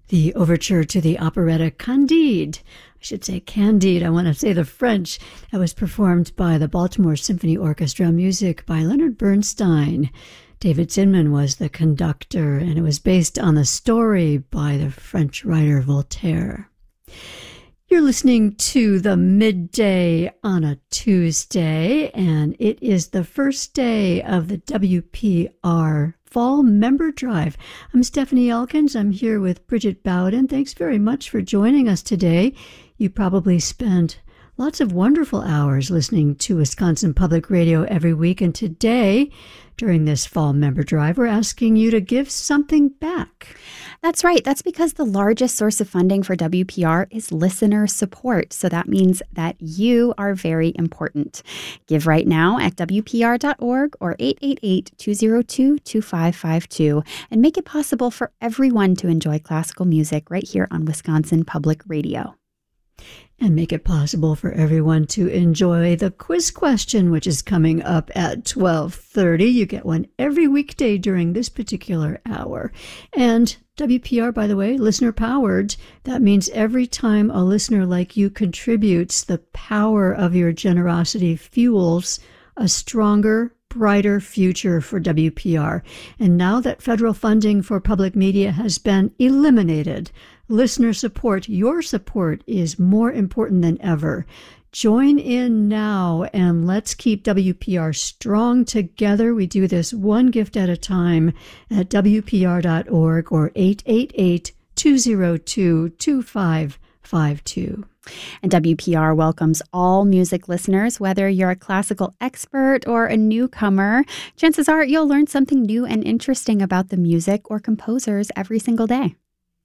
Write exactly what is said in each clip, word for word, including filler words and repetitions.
The overture to the operetta Candide. I should say Candide. I want to say the French. That was performed by the Baltimore Symphony Orchestra, music by Leonard Bernstein. David Zinman was the conductor, and it was based on the story by the French writer Voltaire. You're listening to the Midday on a Tuesday, and it is the first day of the W P R Fall Member Drive. I'm Stephanie Elkins. I'm here with Bridget Bowden. Thanks very much for joining us today. You probably spent lots of wonderful hours listening to Wisconsin Public Radio every week, and today, during this Fall Member Drive, we're asking you to give something back. That's right. That's because the largest source of funding for W P R is listener support. So that means that you are very important. Give right now at W P R dot org or eight eight eight, two zero two, two five five two and make it possible for everyone to enjoy classical music right here on Wisconsin Public Radio. And make it possible for everyone to enjoy the quiz question, which is coming up at twelve thirty. You get one every weekday during this particular hour. And W P R, by the way, listener-powered. That means every time a listener like you contributes, the power of your generosity fuels a stronger, brighter future for W P R. And now that federal funding for public media has been eliminated, listener support, your support, is more important than ever. Join in now and let's keep W P R strong together. We do this one gift at a time at W P R dot org or eight eight eight, two zero two, two five five two. And W P R welcomes all music listeners, whether you're a classical expert or a newcomer. Chances are you'll learn something new and interesting about the music or composers every single day.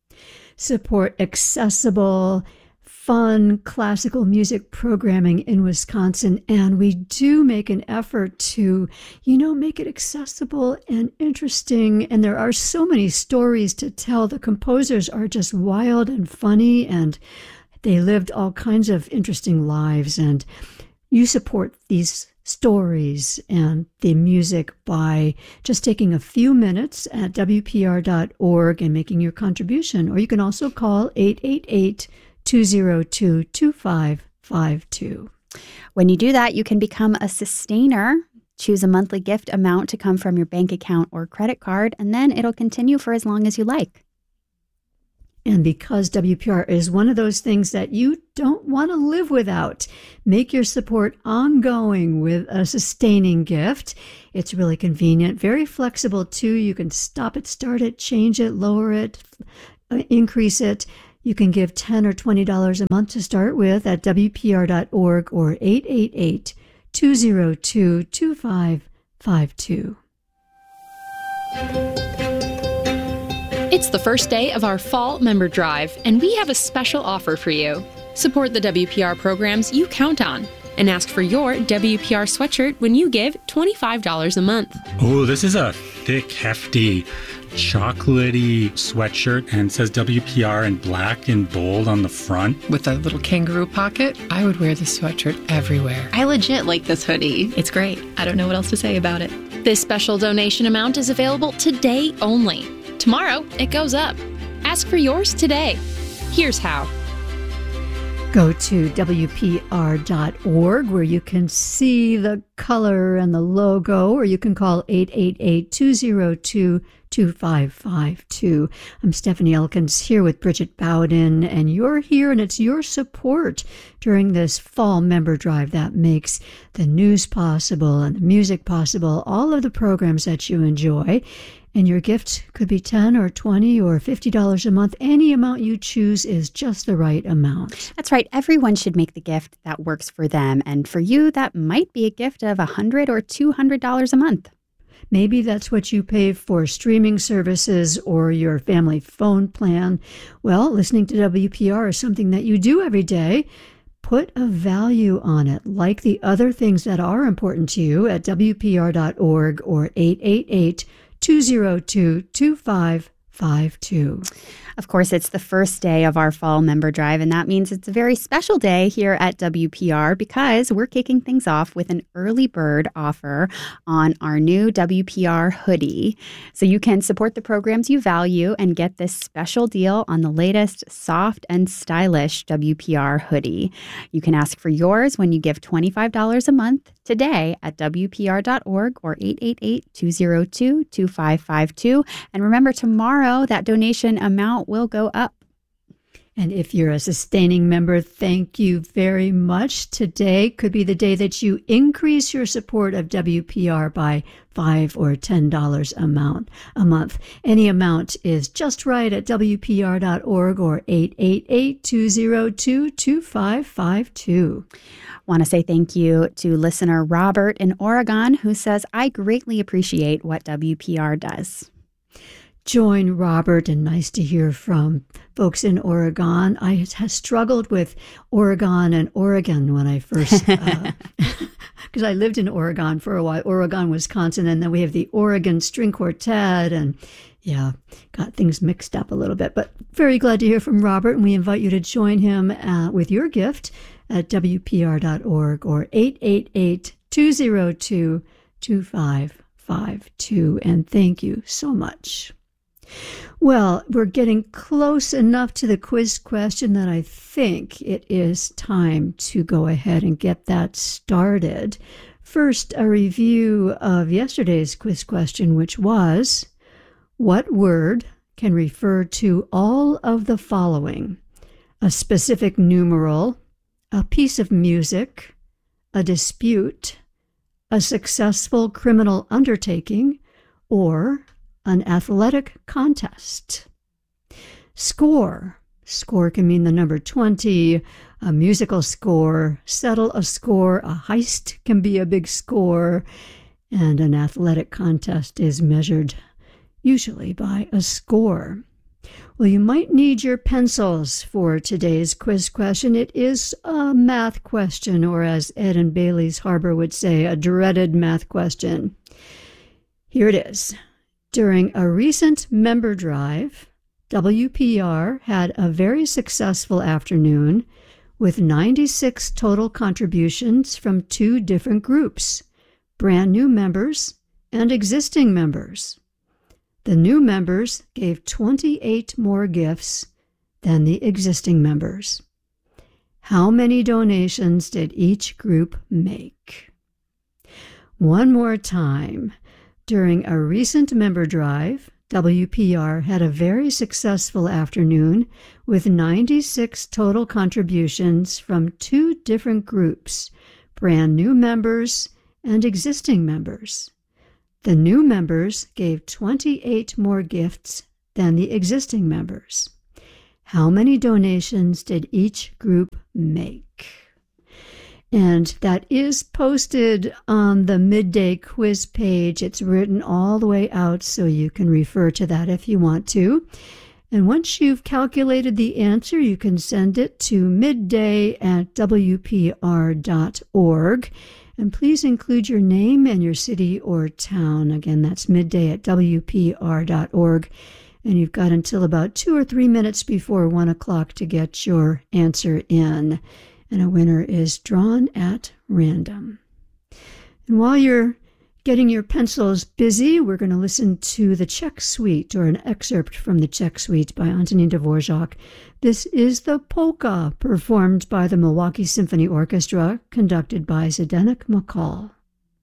Support accessible, fun classical music programming in Wisconsin, and we do make an effort to, you know, make it accessible and interesting, and there are so many stories to tell. The composers are just wild and funny, and they lived all kinds of interesting lives, and you support these stories and the music by just taking a few minutes at W P R dot org and making your contribution. Or you can also call eight eight eight, two zero two, two five five two. When you do that, you can become a sustainer. Choose a monthly gift amount to come from your bank account or credit card, and then it'll continue for as long as you like. And because W P R is one of those things that you don't want to live without, make your support ongoing with a sustaining gift. It's really convenient, very flexible too. You can stop it, start it, change it, lower it, increase it. You can give ten dollars or twenty dollars a month to start with at W P R dot org or eight eight eight, two zero two, two five five two. It's the first day of our Fall Member Drive, and we have a special offer for you. Support the W P R programs you count on and ask for your W P R sweatshirt when you give twenty-five dollars a month. Oh, this is a thick, hefty, chocolatey sweatshirt, and it says W P R in black and bold on the front. With a little kangaroo pocket, I would wear this sweatshirt everywhere. I legit like this hoodie. It's great. I don't know what else to say about it. This special donation amount is available today only. Tomorrow, it goes up. Ask for yours today. Here's how. Go to W P R dot org where you can see the color and the logo, or you can call eight eight eight, two zero two, two five five two. I'm Stephanie Elkins here with Bridget Bowden, and you're here, and it's your support during this Fall Member Drive that makes the news possible and the music possible, all of the programs that you enjoy. And your gift could be ten or twenty or fifty dollars a month. Any amount you choose is just the right amount. That's right. Everyone should make the gift that works for them. And for you, that might be a gift of one hundred dollars or two hundred dollars a month. Maybe that's what you pay for streaming services or your family phone plan. Well, listening to W P R is something that you do every day. Put a value on it, like the other things that are important to you at W P R dot org or eight eight eight, two zero two, two five five two. Of course, it's the first day of our fall member drive, and that means it's a very special day here at W P R because we're kicking things off with an early bird offer on our new W P R hoodie. So you can support the programs you value and get this special deal on the latest soft and stylish W P R hoodie. You can ask for yours when you give twenty-five dollars a month today at W P R dot org or eight eight eight, two zero two, two five five two. And remember, tomorrow that donation amount will go up. And if you're a sustaining member, thank you very much. Today could be the day that you increase your support of W P R by five or ten dollars amount a month. Any amount is just right at W P R dot org or eight eight eight, two zero two, two five five two. Want to say thank you to listener Robert in Oregon, who says, I greatly appreciate what W P R does. Join Robert, and nice to hear from folks in Oregon. I have struggled with Oregon and Oregon when I first, because uh, I lived in Oregon for a while, Oregon, Wisconsin, and then we have the Oregon String Quartet, and yeah, got things mixed up a little bit. But very glad to hear from Robert, and we invite you to join him uh, with your gift at W P R dot org or eight eight eight, two zero two, two five five two. And thank you so much. Well, we're getting close enough to the quiz question that I think it is time to go ahead and get that started. First, a review of yesterday's quiz question, which was, what word can refer to all of the following? A specific numeral, a piece of music, a dispute, a successful criminal undertaking, or an athletic contest? Score. Score can mean the number twenty, a musical score, settle a score, a heist can be a big score, and an athletic contest is measured usually by a score. Well, you might need your pencils for today's quiz question. It is a math question, or as Ed and Bailey's Harbor would say, a dreaded math question. Here it is. During a recent member drive, W P R had a very successful afternoon with ninety-six total contributions from two different groups, brand new members and existing members. The new members gave twenty-eight more gifts than the existing members. How many donations did each group make? One more time. During a recent member drive, W P R had a very successful afternoon with ninety-six total contributions from two different groups, brand new members and existing members. The new members gave twenty-eight more gifts than the existing members. How many donations did each group make? And that is posted on the midday quiz page. It's written all the way out, so you can refer to that if you want to. And once you've calculated the answer, you can send it to midday at W P R dot org. And please include your name and your city or town. Again, that's midday at W P R dot org. And you've got until about two or three minutes before one o'clock to get your answer in. And a winner is drawn at random. And while you're getting your pencils busy, we're going to listen to the Czech Suite, or an excerpt from the Czech Suite by Antonín Dvořák. This is the polka, performed by the Milwaukee Symphony Orchestra, conducted by Zdeněk Makal.